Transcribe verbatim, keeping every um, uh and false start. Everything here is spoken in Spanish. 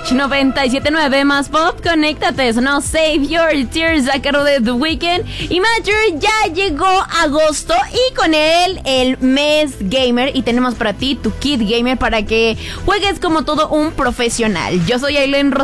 Watch noventa y siete punto nueve más pop, conéctate, no Save Your Tears a cargo de The Weeknd. Y Mature, ya llegó agosto y con él el mes gamer, y tenemos para ti tu kit gamer para que juegues como todo un profesional. Yo soy Aileen Ros